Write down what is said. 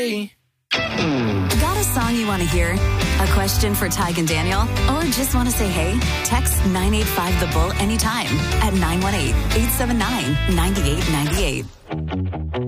day. Got a song you want to hear? A question for Tig and Daniel? Or just want to say hey? Text 985 The Bull anytime at 918-879-9898.